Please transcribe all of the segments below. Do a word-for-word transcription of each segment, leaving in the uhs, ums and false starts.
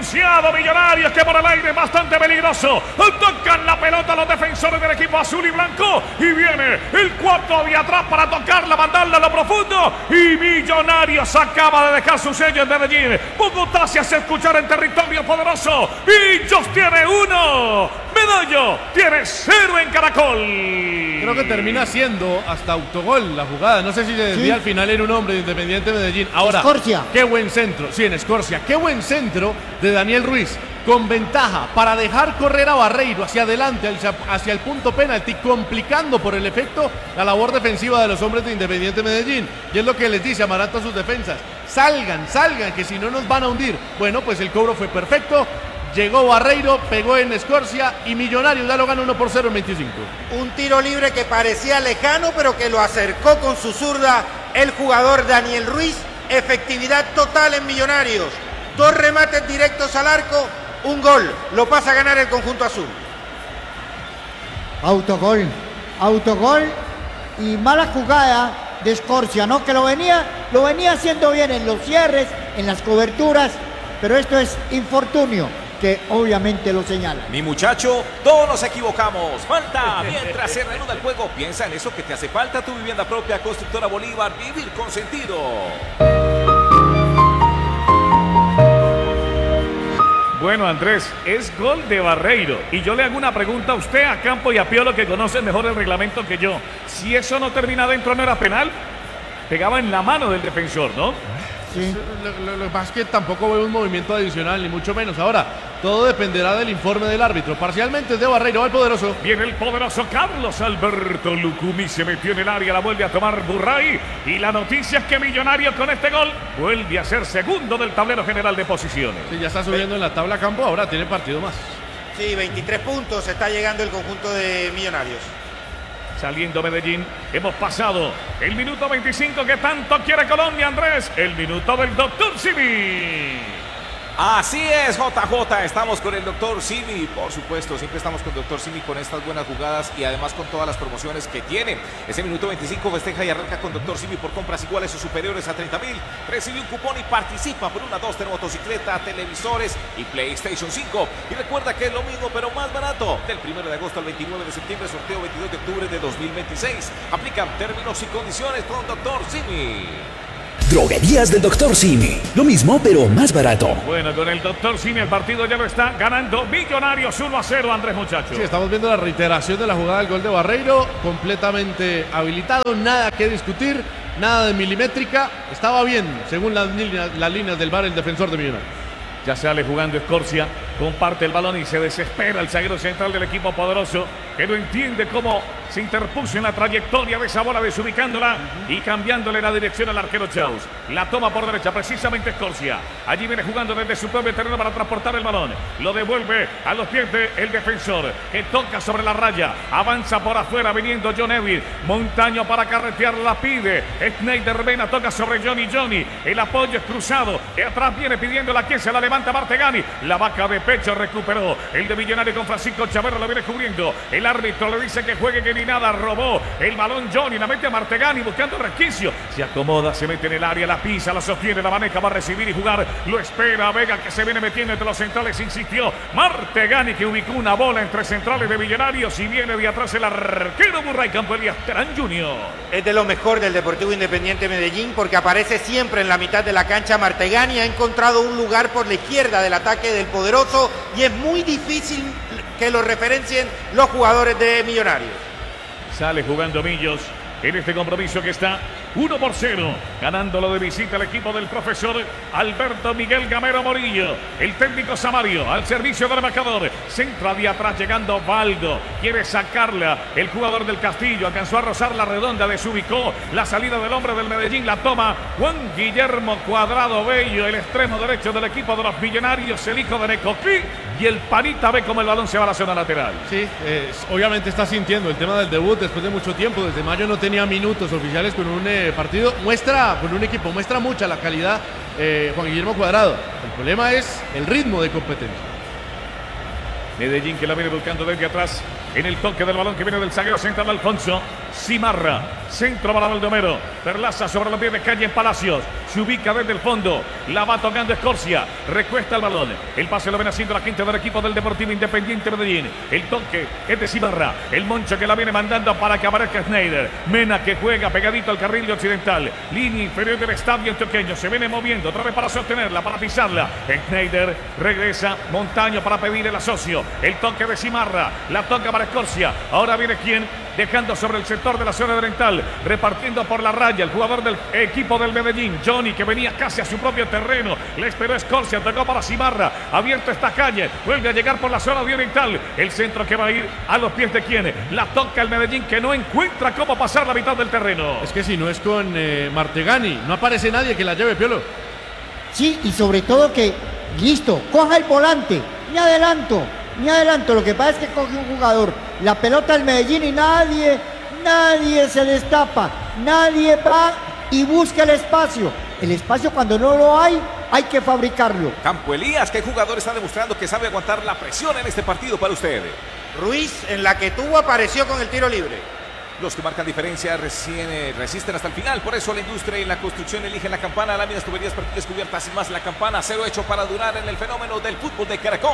anunciado Millonarios, que por el aire es bastante peligroso. Tocan la pelota los defensores del equipo azul y blanco. Y viene el cuarto de atrás para tocarla, mandarla a lo profundo. Y Millonarios acaba de dejar su sello en Medellín. Bogotá se hace escuchar en territorio poderoso. Millos tiene uno. Medallo tiene cero en Caracol. Creo que termina siendo hasta autogol la jugada. No sé si se desvía, sí. Al final era un hombre de Independiente Medellín. Ahora, Escorcia. Qué buen centro. Sí, en Escorcia. Qué buen centro de Daniel Ruiz. Con ventaja para dejar correr a Barreiro hacia adelante, hacia, hacia el punto penalti, complicando por el efecto la labor defensiva de los hombres de Independiente Medellín. Y es lo que les dice Amaranto a sus defensas: salgan, salgan, que si no nos van a hundir. Bueno, pues el cobro fue perfecto. Llegó Barreiro, pegó en Escorcia y Millonarios ya lo gana uno por cero en veinticinco. Un tiro libre que parecía lejano, pero que lo acercó con su zurda el jugador Daniel Ruiz. Efectividad total en Millonarios. Dos remates directos al arco, un gol. Lo pasa a ganar el conjunto azul. Autogol, autogol y mala jugada de Escorcia, ¿no? Que lo venía, lo venía haciendo bien en los cierres, en las coberturas, pero esto es infortunio, que obviamente lo señala. Mi muchacho, todos nos equivocamos. Falta mientras se reanuda el juego. Piensa en eso que te hace falta. Tu vivienda propia, Constructora Bolívar. Vivir con sentido. Bueno, Andrés, es gol de Barreiro. Y yo le hago una pregunta a usted, a Campo y a Piolo, que conocen mejor el reglamento que yo. Si eso no termina adentro, ¿no era penal? Pegaba en la mano del defensor, ¿no? Sí. Lo, lo, lo que pasa es que tampoco veo un movimiento adicional, ni mucho menos. Ahora, todo dependerá del informe del árbitro. Parcialmente es de Barreiro, va el poderoso. Viene el poderoso Carlos Alberto Lucumí, se metió en el área, la vuelve a tomar Burray. Y la noticia es que Millonarios con este gol vuelve a ser segundo del tablero general de posiciones. Sí, ya está subiendo en la tabla Campo, ahora tiene partido más. Sí, veintitrés puntos está llegando el conjunto de Millonarios. Saliendo Medellín, hemos pasado el minuto veinticinco que tanto quiere Colombia, Andrés. El minuto del doctor Simi. Así es, J J, estamos con el doctor Simi, por supuesto, siempre estamos con el doctor Simi con estas buenas jugadas y además con todas las promociones que tiene. Ese minuto veinticinco festeja y arranca con doctor Simi por compras iguales o superiores a treinta mil. Recibe un cupón y participa por una Duster motocicleta, televisores y PlayStation cinco. Y recuerda que es lo mismo pero más barato. Del primero de agosto al veintinueve de septiembre, sorteo veintidós de octubre de dos mil veintiséis. Aplican términos y condiciones con doctor Simi. Droguerías del doctor Simi. Lo mismo, pero más barato. Bueno, con el doctor Simi el partido ya lo está ganando Millonarios uno a cero, Andrés, muchachos. Sí, estamos viendo la reiteración de la jugada del gol de Barreiro. Completamente habilitado, nada que discutir, nada de milimétrica. Estaba bien, según las líneas, las líneas del V A R, el defensor de Millonarios. Ya sale jugando Escorcia, comparte el balón y se desespera el zaguero central del equipo poderoso, que no entiende cómo se interpuso en la trayectoria de esa bola, desubicándola y cambiándole la dirección al arquero Chaus. La toma por derecha, precisamente Escorcia. Allí viene jugando desde su propio terreno para transportar el balón. Lo devuelve a los pies del defensor, que toca sobre la raya. Avanza por afuera, viniendo John Evil. Montaño para carretear, la pide. Schneider Vena toca sobre Johnny Johnny. El apoyo es cruzado. Y atrás viene pidiendo la quien se la levanta Martegani. La vaca de pecho recuperó. El de Millonario con Francisco Chaverra lo viene cubriendo. El árbitro le dice que juegue, que ni nada. Robó el balón Johnny, la mete a Martegani buscando resquicio. Se acomoda, se mete en el área, la pisa, la sostiene, la maneja, va a recibir y jugar. Lo espera Vega, que se viene metiendo entre los centrales, insistió. Martegani, que ubicó una bola entre centrales de Millonarios y viene de atrás el arquero Burray Campo Elías Terán junior Es de lo mejor del Deportivo Independiente Medellín porque aparece siempre en la mitad de la cancha. Martegani ha encontrado un lugar por la izquierda del ataque del poderoso y es muy difícil que lo referencien los jugadores de Millonarios. Sale jugando Millos en este compromiso que está uno por cero, ganándolo de visita el equipo del profesor Alberto Miguel Gamero Morillo. El técnico Samario al servicio del marcador. Centra de atrás llegando Valdo. Quiere sacarla. El jugador del Castillo alcanzó a rozar la redonda, desubicó la salida del hombre del Medellín. La toma Juan Guillermo Cuadrado Bello, el extremo derecho del equipo de los Millonarios, el hijo de Necoclí. Y el Panita ve como el balón se va a la zona lateral. Sí, eh, obviamente está sintiendo el tema del debut después de mucho tiempo. Desde mayo no tenía minutos oficiales con un eh, partido. Muestra, con un equipo, muestra mucha la calidad eh, Juan Guillermo Cuadrado. El problema es el ritmo de competencia. Medellín que la viene buscando desde atrás en el toque del balón que viene del zaguero central Alfonso. Simarra, centro para Baldomero, Perlaza sobre los pies de Calle en Palacios, se ubica desde el fondo, la va tocando Escorcia, recuesta el balón, el pase lo viene haciendo la gente del equipo del Deportivo Independiente Medellín, el toque es de Simarra, el Moncho que la viene mandando para que aparezca Schneider, Mena que juega pegadito al carril de Occidental, línea inferior del estadio antioqueño, se viene moviendo otra vez para sostenerla, para pisarla, Schneider regresa, Montaño para pedir el asocio, el toque de Simarra, la toca para Escorcia, ahora viene quien, dejando sobre el sector de la zona oriental, repartiendo por la raya el jugador del equipo del Medellín, Johnny, que venía casi a su propio terreno, le esperó Escorcia, tocó para Simarra, abierto esta calle, vuelve a llegar por la zona oriental, el centro que va a ir a los pies de quien, la toca el Medellín que no encuentra cómo pasar la mitad del terreno. Es que si no es con eh, Martegani, no aparece nadie que la lleve, Piolo. Sí, y sobre todo que, listo, coja el volante, ni adelanto, ni adelanto, lo que pasa es que coge un jugador, la pelota del Medellín y nadie, nadie se destapa, nadie va y busca el espacio. El espacio cuando no lo hay, hay que fabricarlo. Campo Elías, ¿qué jugador está demostrando que sabe aguantar la presión en este partido para usted? Ruiz, en la que tuvo, apareció con el tiro libre. Los que marcan diferencia recién, eh, resisten hasta el final, por eso la industria y la construcción eligen la campana, láminas, tuberías, perfiles cubiertas y más. La campana, cero hecho para durar en el fenómeno del fútbol de Caracol.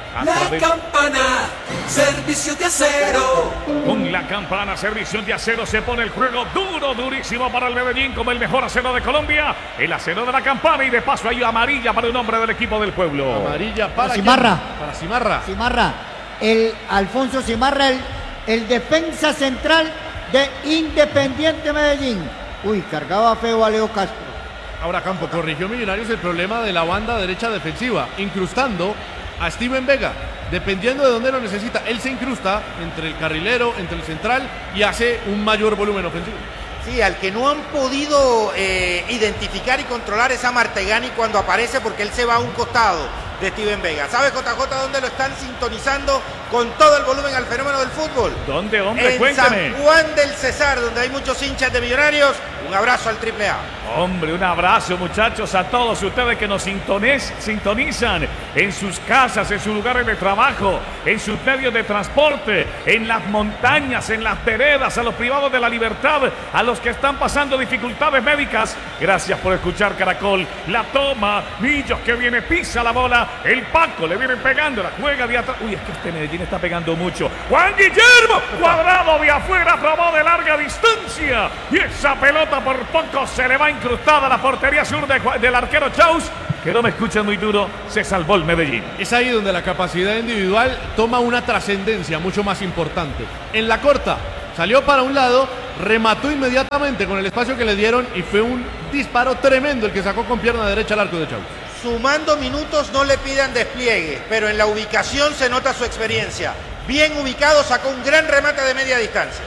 La campana, servicio de acero. Con la campana, servicio de acero, se pone el juego duro, durísimo para el Medellín como el mejor acero de Colombia. El acero de la campana y de paso hay amarilla para un hombre del equipo del pueblo. Amarilla para Simarra. ¿quién? Para Simarra. Simarra, el Alfonso Simarra, el, el defensa central de Independiente Medellín. Uy, cargaba feo a Leo Castro. Ahora Campo corrigió Millonarios el problema de la banda derecha defensiva, incrustando a Steven Vega. Dependiendo de dónde lo necesita, él se incrusta entre el carrilero, entre el central y hace un mayor volumen ofensivo. Sí, al que no han podido eh, identificar y controlar es a Martegani cuando aparece, porque él se va a un costado de Steven Vega. ¿Sabe, J J, dónde lo están sintonizando con todo el volumen al fenómeno del fútbol? ¿Dónde, hombre? En Cuéntame. San Juan del Cesar, donde hay muchos hinchas de Millonarios. Un abrazo al Triple A. Hombre, un abrazo, muchachos, a todos ustedes que nos sintoniz- sintonizan en sus casas, en sus lugares de trabajo, en sus medios de transporte, en las montañas, en las veredas, a los privados de la libertad, a los que están pasando dificultades médicas. Gracias por escuchar Caracol. La toma, Millos que viene, pisa la bola, el Paco le viene pegando, la juega de atrás. Uy, es que este Medellín está pegando mucho. Juan Guillermo, cuadrado de afuera, probó de larga distancia. Y esa pelota por poco se le va incrustada a la portería sur de, del arquero Chaus, que no me escuchan muy duro, se salvó el Medellín. Es ahí donde la capacidad individual toma una trascendencia mucho más importante. En la corta, salió para un lado, remató inmediatamente con el espacio que le dieron y fue un disparo tremendo el que sacó con pierna derecha al arco de Chaus. Sumando minutos no le pidan despliegue, pero en la ubicación se nota su experiencia. Bien ubicado, sacó un gran remate de media distancia.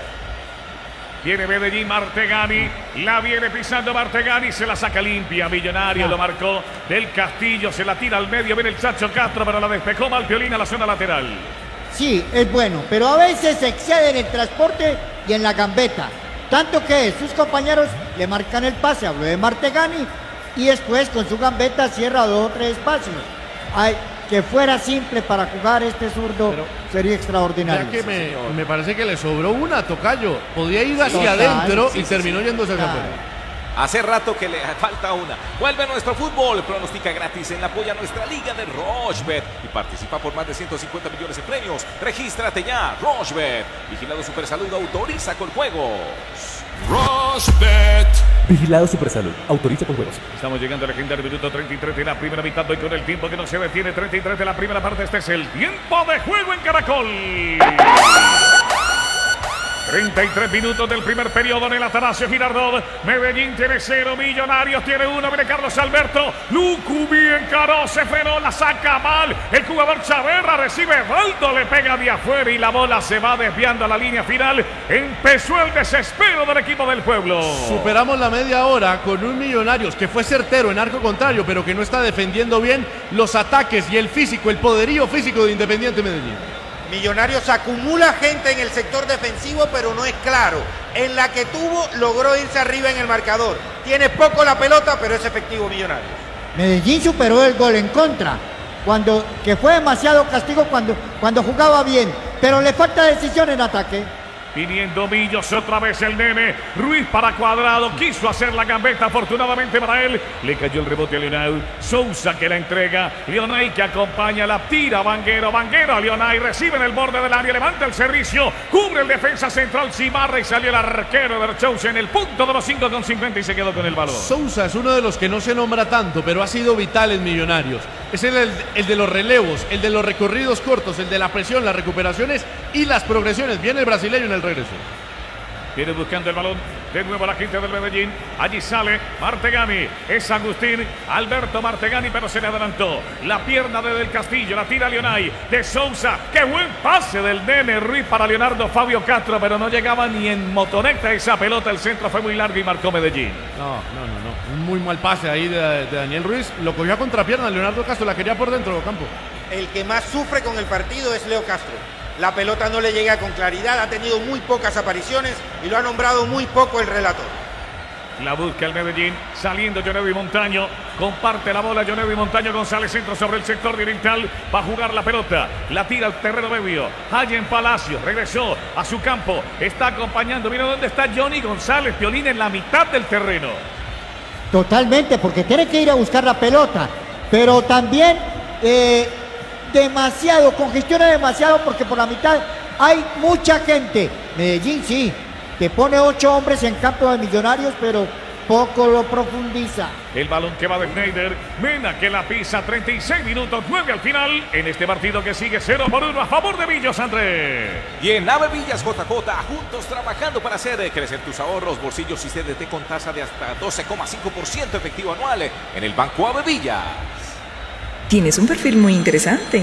Viene Medellín, Martegani, la viene pisando Martegani, se la saca limpia, Millonario, lo marcó del Castillo, se la tira al medio, viene el Chacho Castro, pero la despejó mal Piolín a la zona lateral. Sí, es bueno, pero a veces se excede en el transporte y en la gambeta. Tanto que sus compañeros le marcan el pase, habló de Martegani, y después con su gambeta cierra dos o tres espacios. Ay, que fuera simple para jugar este zurdo Pero, sería extraordinario. Ya que me, me parece que le sobró una, Tocayo. Podía ir hacia Total, adentro sí, y sí, terminó sí. yéndose hacia Claro. afuera. Hace rato que le falta una. Vuelve nuestro fútbol. Pronostica gratis en la apoya nuestra liga de Rochebet y participa por más de ciento cincuenta millones de premios. Regístrate ya. Rochebet. Vigilado Supersalud, autoriza con juegos. Rochebet. Vigilado Supersalud. Autoriza con juegos. Estamos llegando al legendario minuto treinta y tres de la primera mitad, y con el tiempo que no se detiene, treinta y tres de la primera parte. Este es el tiempo de juego en Caracol. treinta y tres minutos del primer periodo en el Atanasio Girardot. Medellín tiene cero, Millonarios tiene uno. Viene Carlos Alberto. Lucu bien encaró, se frenó, la saca mal. El jugador Chaverra recibe Baldo, le pega de afuera y la bola se va desviando a la línea final. Empezó el desespero del equipo del pueblo. Superamos la media hora con un Millonarios que fue certero en arco contrario, pero que no está defendiendo bien los ataques y el físico, el poderío físico de Independiente Medellín. Millonarios acumula gente en el sector defensivo, pero no es claro. En la que tuvo, logró irse arriba en el marcador. Tiene poco la pelota, pero es efectivo Millonarios. Medellín superó el gol en contra, cuando, que fue demasiado castigo cuando, cuando jugaba bien, pero le falta decisión en ataque. Viniendo Millos, otra vez el nene. Ruiz para Cuadrado, quiso hacer la gambeta, afortunadamente para él. Le cayó el rebote a Leonay. Sousa que la entrega. Leonay que acompaña, la tira Vanguero. Vanguero a Leonay, recibe en el borde del área, levanta el servicio, cubre el defensa central Cimarra y salió el arquero de Sousa en el punto de los cinco con cincuenta y se quedó con el balón. Sousa es uno de los que no se nombra tanto, pero ha sido vital en Millonarios. Es el, el, el de los relevos, el de los recorridos cortos, el de la presión, las recuperaciones y las progresiones. Viene el brasileño en el regreso. Viene buscando el balón de nuevo la gente del Medellín. Allí sale Martegani. Es Agustín Alberto Martegani, pero se le adelantó. La pierna de Del Castillo, la tira Leonay. De Sousa. ¡Qué buen pase del nene Ruiz para Leonardo Fabio Castro! Pero no llegaba ni en motoneta esa pelota. El centro fue muy largo y marcó Medellín. No, no, no, no. Un muy mal pase ahí de, de Daniel Ruiz. Lo cogió a contrapierna Leonardo Castro. La quería por dentro del campo. El que más sufre con el partido es Leo Castro. La pelota no le llega con claridad, ha tenido muy pocas apariciones y lo ha nombrado muy poco el relator. La busca el Medellín, saliendo Jonevi Montaño, comparte la bola Jonevi Montaño, González centro sobre el sector de oriental, va a jugar la pelota, la tira al terreno medio, Allen Palacio, regresó a su campo, está acompañando, mira dónde está Johnny González, Piolín en la mitad del terreno. Totalmente, porque tiene que ir a buscar la pelota, pero también eh, demasiado, congestiona demasiado porque por la mitad hay mucha gente. Medellín sí, te pone ocho hombres en campo de Millonarios, pero poco lo profundiza. El balón que va de Schneider, Mena que la pisa, treinta y seis minutos, nueve al final, en este partido que sigue cero por uno a favor de Millos, André. Y en Avevillas J J, juntos trabajando para hacer crecer tus ahorros, bolsillos y C D T con tasa de hasta doce coma cinco por ciento efectivo anual en el Banco Avevillas. Tienes un perfil muy interesante.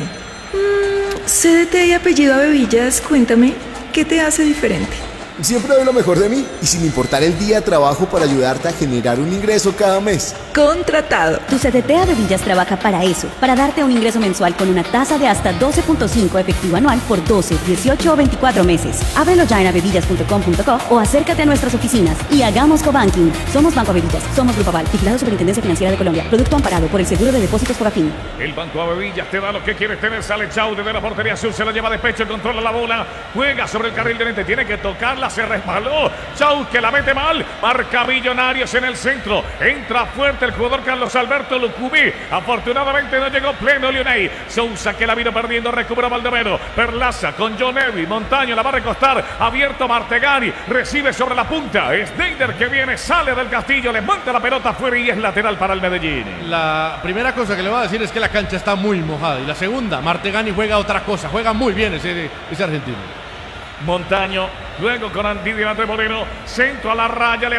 Mm, C D T y apellido Avevillas, cuéntame, ¿qué te hace diferente? Siempre doy lo mejor de mí y sin importar el día trabajo para ayudarte a generar un ingreso cada mes. Contratado. Tu C D T Avevillas trabaja para eso, para darte un ingreso mensual con una tasa de hasta doce punto cinco efectivo anual por doce, dieciocho o veinticuatro meses. Ábrelo ya en avevillas punto com punto co o acércate a nuestras oficinas y hagamos cobanking. Somos Banco Avevillas, somos Grupo Aval, vigilado Superintendencia Financiera de Colombia. Producto amparado por el Seguro de Depósitos por Afin. El Banco Avevillas te da lo que quieres tener. Sale Chaude de la portería azul, se la lleva de pecho, controla la bola, juega sobre el carril de frente, tiene que tocarla, se resbaló. Chau que la mete mal, marca Millonarios en el centro, entra fuerte el jugador Carlos Alberto Lucumí, afortunadamente no llegó pleno Leonay. Sousa que la vino perdiendo, recupera Baldomero, Perlaza con Jonevi, Montaño la va a recostar, abierto Martegani, recibe sobre la punta, Schneider que viene, sale del Castillo, le manda la pelota afuera y es lateral para el Medellín. La primera cosa que le voy a decir es que la cancha está muy mojada y la segunda, Martegani juega otra cosa, juega muy bien ese, ese argentino. Montaño, luego con Andy de Moreno, centro a la raya, le